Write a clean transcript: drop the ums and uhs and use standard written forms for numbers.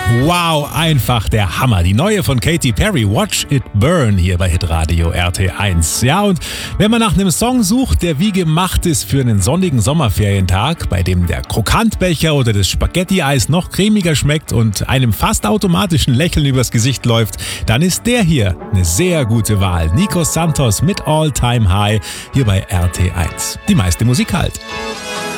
Wow, einfach der Hammer. Die neue von Katy Perry, Watch It Burn, hier bei Hitradio RT1. Ja, und wenn man nach einem Song sucht, der wie gemacht ist für einen sonnigen Sommerferientag, bei dem der Krokantbecher oder das Spaghetti-Eis noch cremiger schmeckt und einem fast automatischen Lächeln übers Gesicht läuft, dann ist der hier eine sehr gute Wahl. Nico Santos mit All Time High hier bei RT1. Die meiste Musik halt.